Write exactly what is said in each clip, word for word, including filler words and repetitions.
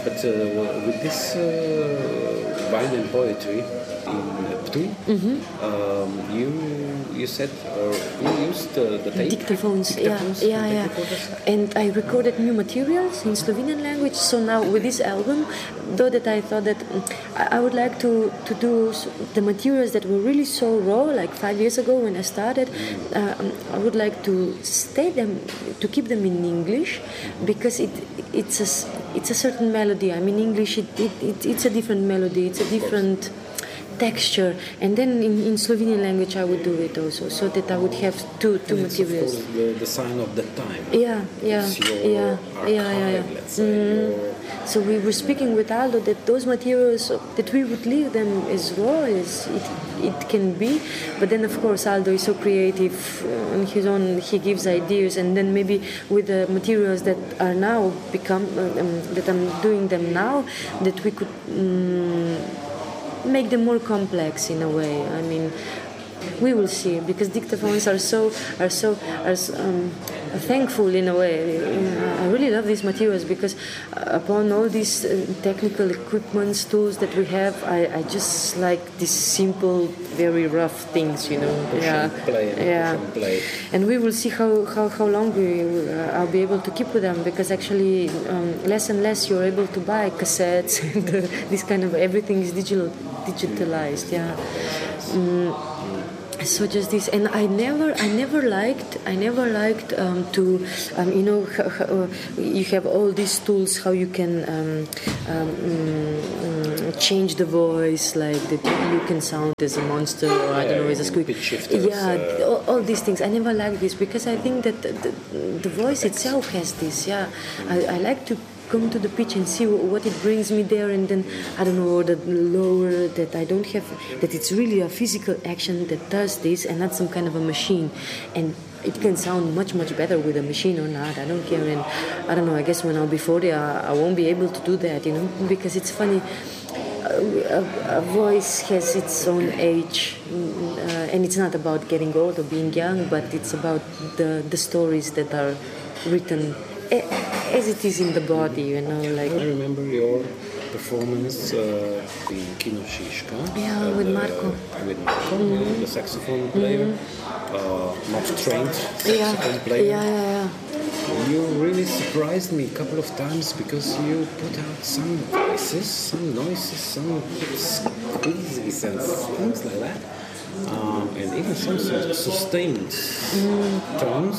but uh, with this uh, wine and poetry in Ptuj, mm-hmm. um, you you said or you used uh, the tape? Dictaphones, Dictaphones, yeah, yeah, yeah. And I recorded new materials in Slovenian language. So now with this album, though that I thought that I would like to, to do the materials that were really so raw, like five years ago when I started, um, I would like to stay them, to keep them in English, because it it's a, it's a certain melody. I mean, English, it, it, it it's a different melody, it's a different texture, and then in, in Slovenian language I would do it also, so that I would have two two and materials. It's of course the, the sign of the time. Yeah, yeah, it's your yeah, archive, yeah, yeah, yeah. Let's say. Mm. Your... So we were speaking with Aldo that those materials that we would leave them as raw as it it can be, but then of course Aldo is so creative on his own. He gives ideas, and then maybe with the materials that are now become um, that I'm doing them now, that we could. Um, make them more complex in a way. I mean, we will see, because dictaphones are so are so are um, thankful in a way. I really love these materials because upon all these uh, technical equipments, tools that we have, I, I just like these simple, very rough things, you know. Push yeah, and play and yeah. push and play. And we will see how how, how long we uh, I'll be able to keep with them, because actually um, less and less you're able to buy cassettes and uh, this kind of everything is digital digitalized. Yeah. Mm. So just this, and I never, I never liked, I never liked um, to, um, you know, h- h- uh, you have all these tools how you can um, um, mm, change the voice, like that you can sound as a monster or I don't know, as a squeak. Pitch shifters, yeah, uh, all, all these things. I never liked this because I think that the, the, the voice itself has this. Yeah, I, I like to come to the pitch and see what it brings me there, and then I don't know, the lower that I don't have, that it's really a physical action that does this and not some kind of a machine, and it can sound much much better with a machine or not. I don't care, and I don't know, I guess when I'll be forty I, I won't be able to do that, you know, because it's funny, a, a voice has its own age, uh, and it's not about getting old or being young, but it's about the the stories that are written as it is in the body, you know, like. I remember your performance uh, in Kino Šiška. Yeah, uh, with the, Marco. With Marco, mm-hmm. the saxophone player, mm-hmm. uh, not trained saxophone yeah. player. Yeah, yeah, yeah. You really surprised me a couple of times because you put out some voices, some noises, some squeezes and things like that, um, and even some sort of sustained mm. tones.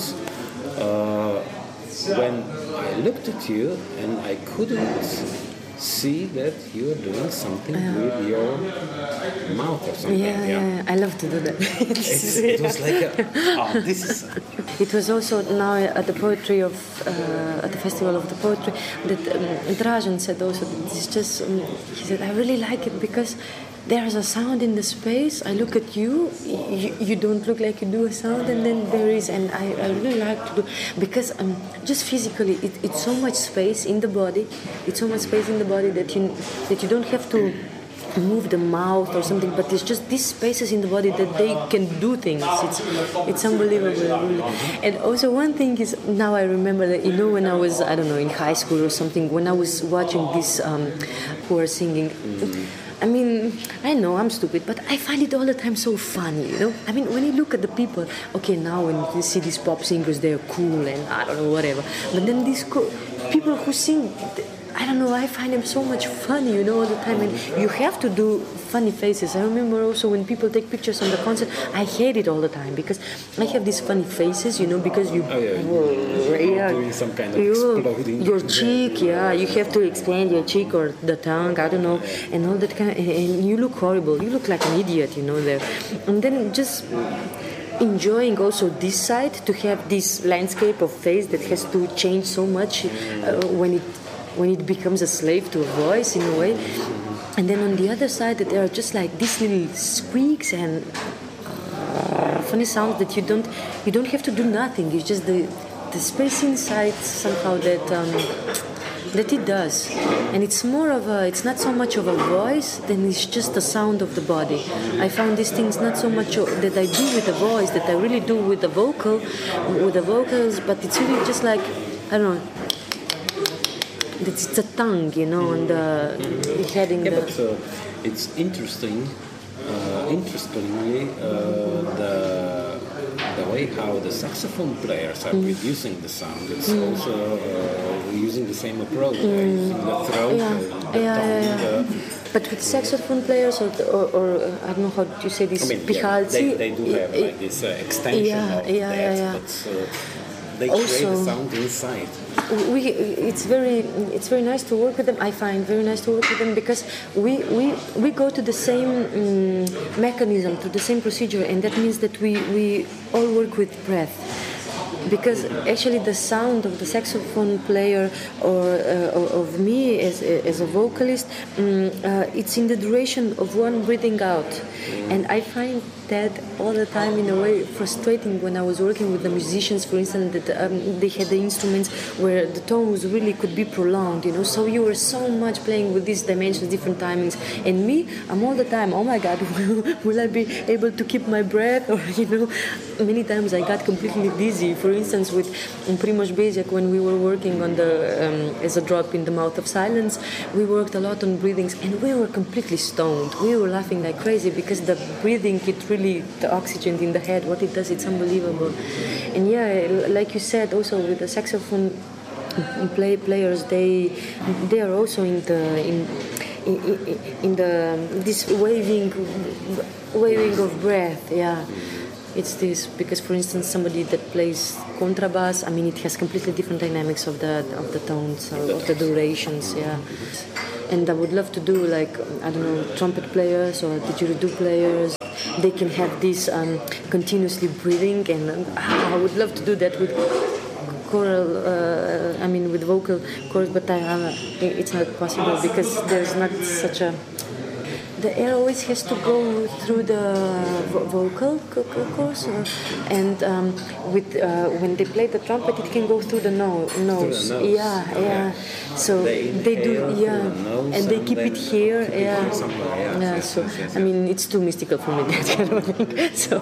Uh, when I looked at you and I couldn't see that you are doing something yeah. with your mouth or something. Yeah, yeah, yeah. I love to do that. it was like, a, oh, this is... It was also now at the poetry of, uh, at the Festival of the Poetry, that um, Dražen said also, that it's just, um, he said, I really like it because there's a sound in the space. I look at you, you, you don't look like you do a sound, and then there is, and I, I really like to do, because um, just physically, it, it's so much space in the body, it's so much space in the body that you that you don't have to move the mouth or something, but it's just these spaces in the body that they can do things. It's it's unbelievable, really. And also one thing is, now I remember that, you know, when I was, I don't know, in high school or something, when I was watching this um, who are singing, I mean, I know I'm stupid, but I find it all the time so funny, you know? I mean, when you look at the people, okay, now when you see these pop singers, they're cool and I don't know, whatever. But then these co- people who sing, I don't know, I find them so much funny, you know, all the time. And you have to do funny faces. I remember also when people take pictures on the concert, I hate it all the time because I have these funny faces, you know, because you... Oh, yeah. Oh, yeah. Doing some kind of you, exploding. Your cheek, yeah. You have to expand your cheek or the tongue, I don't know, and all that kind of... And you look horrible. You look like an idiot, you know, there. And then just... enjoying also this side, to have this landscape of face that has to change so much uh, when it when it becomes a slave to a voice in a way. And then on the other side, that there are just like these little squeaks and uh, funny sounds that you don't you don't have to do nothing. It's just the the space inside somehow that um, that it does. And it's more of a, it's not so much of a voice than it's just the sound of the body. I found these things not so much that I do with the voice, that I really do with the vocal, with the vocals, but it's really just like, I don't know, that it's a tongue, you know, on the heading. Yeah, the, but uh, it's interesting. Uh, interestingly, uh, the the way how the saxophone players are Mm. producing the sound, it's also uh, using the same approach. They're using the throat, Yeah. uh, the Yeah, tongue. yeah, yeah. uh, But with saxophone players, or, or, or uh, I don't know how you say this, I mean, yeah, pichalzi. they, they do have like this uh, extension Yeah, of yeah, that, yeah, yeah. but uh, they create Also- the sound inside. we it's very it's very nice to work with them. I find very nice to work with them because we we, we go to the same um, mechanism, to the same procedure, and that means that we, we all work with breath. Because actually the sound of the saxophone player or uh, of me as, as a vocalist, um, uh, it's in the duration of one breathing out. And I find that all the time in a way frustrating when I was working with the musicians, for instance, that um, they had the instruments where the tones really could be prolonged, you know, so you were so much playing with these dimensions, different timings. And me, I'm all the time, oh my God, will, will I be able to keep my breath? Or, you know, many times I got completely dizzy. For instance, with Primož Bezjak, when we were working on the um, As a Drop in the Mouth of Silence, we worked a lot on breathings, and we were completely stoned. We were laughing like crazy because the breathing, it really, the oxygen in the head, what it does, it's unbelievable. And yeah, like you said, also with the saxophone play, players, they they are also in the in in, in the this waving waving of breath, yeah. It's this because, for instance, somebody that plays contrabass, I mean, it has completely different dynamics of the of the tones, of, of the durations, yeah. And I would love to do like I don't know, trumpet players or didgeridoo players. They can have this um, continuously breathing, and uh, I would love to do that with choral. Uh, I mean, with vocal chorus, but I, uh, it's not possible because there's not such a. The air always has to go through the vo- vocal c- c- course, uh, and um, with uh, when they play the trumpet, it can go through the no- nose. nose. Yeah, Okay. yeah. So They they, do, inhale through yeah, the nose and they and keep then it here, keep it yeah. here somewhere, yes, yeah. yes, So yes, yes, I mean, it's too mystical for me that kind of thing. So,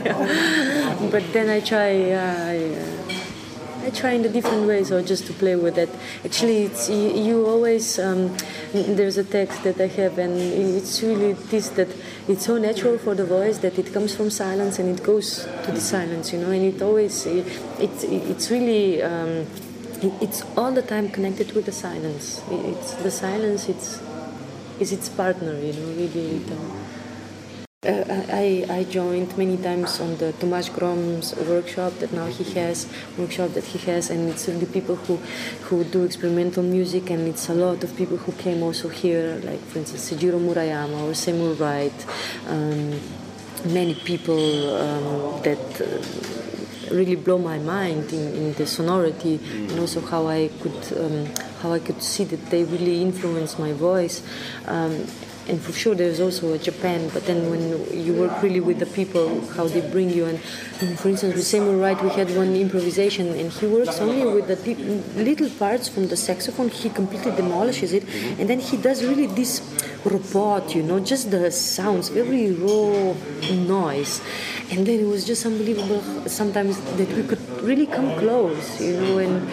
yeah. But then I try. Uh, I, uh, I try in the different ways, or just to play with it. Actually, it's you, you always. Um, there's a text that I have, and it's really this that it's so natural for the voice that it comes from silence and it goes to the silence, you know. And it always, it, it's it's really, um, it, it's all the time connected with the silence. It, it's the silence. It's is its partner, you know. Really. It, um, Uh, I, I joined many times on the Tomáš Grom's workshop that now he has, workshop that he has, and it's really people who, who do experimental music, and it's a lot of people who came also here, like for instance Seijiro Murayama or Seymour Wright, um, many people um, that uh, really blow my mind in, in the sonority, and also how I could um, how I could see that they really influence my voice. Um, And for sure, there's also a Japan. But then, when you work really with the people, how they bring you, and, and for instance, with Seymour Wright, we had one improvisation, and he works only with the pe- little parts from the saxophone. He completely demolishes it, and then he does really this robot, you know, just the sounds, very raw noise, and then it was just unbelievable. Sometimes that we could really come close, you know, and.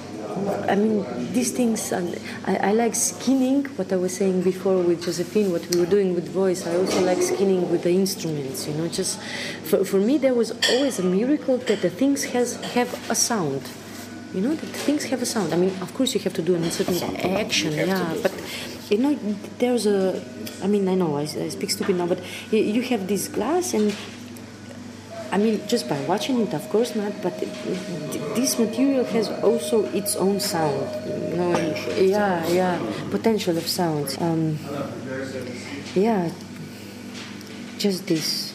I mean, these things, um, I, I like skinning, what I was saying before with Josephine, what we were doing with voice. I also like skinning with the instruments, you know, just, for, for me there was always a miracle that the things has have a sound, you know, that things have a sound. I mean, of course you have to do a certain action, yeah, but, you know, there's a, I mean, I know, I, I speak stupid now, but you have this glass, and I mean, just by watching it, of course not, but this material has also its own sound, you know, yeah, yeah, potential of sounds. Um, yeah, just this.